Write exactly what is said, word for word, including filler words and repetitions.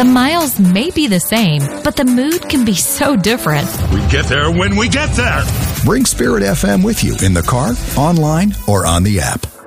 The miles may be the same, but the mood can be so different. We get there when we get there. Bring Spirit F M with you in the car, online, or on the app.